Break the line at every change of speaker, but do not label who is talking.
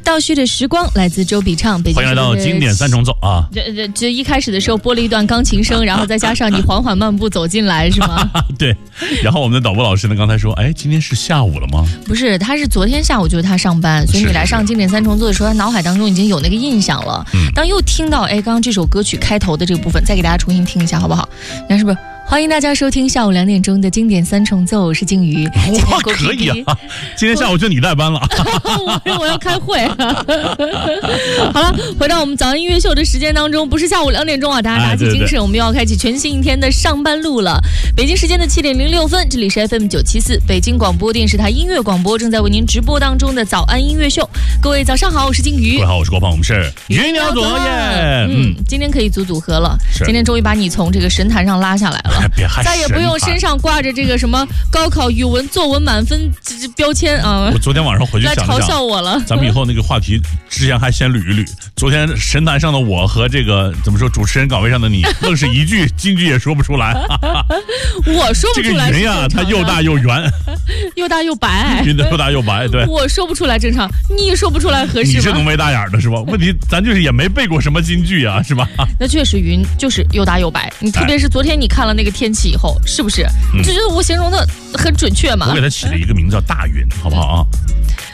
倒叙的时光来自周笔畅，
欢迎来到经典三重奏啊！
这一开始的时候播了一段钢琴声，然后再加上你缓缓漫步走进来，是吗？
对。然后我们的导播老师呢，刚才说，哎，今天是下午了吗？
不是，他是昨天下午就是他上班，所以你来上经典三重奏的时候，他脑海当中已经有那个印象了。当又听到刚刚这首歌曲开头的这个部分，再给大家重新听一下，好不好？你看是不是？欢迎大家收听下午2点钟的经典三重奏，我是静瑜。
哇，可以啊！今天下午就你代班了。
我要开会。好了，回到我们早安音乐秀的时间当中，不是下午2点钟啊，大家打起精神，我们又要开启全新一天的上班路了。北京时间的7点06分，这里是 FM 974北京广播电视台音乐广播，正在为您直播当中的早安音乐秀。各位早上好，我是静瑜。
各位好，我是郭胖，我们是云鸟左耶。
今天可以组合了，今天终于把你从这个神坛上拉下来了。再也不用身上挂着这个什么高考语文作文满分标签啊！
我昨天晚上回去想
来嘲笑我了。
咱们以后那个话题之前还先捋一捋。昨天神坛上的我和这个怎么说主持人岗位上的你，愣是一句金句也说不出来。
我说不出来。
这个云呀，它又大又圆，
又大又白。
云的又大又白，对。
我说不出来正常，你也说不出来合适吗？
你是浓眉大眼的是吧？问题咱就是也没背过什么金句啊，是吧？
那确实云就是又大又白。你特别是昨天你看了那个天气以后，是不是？就觉得我形容的很准确嘛？
我给它起了一个名字叫大云，好不好啊？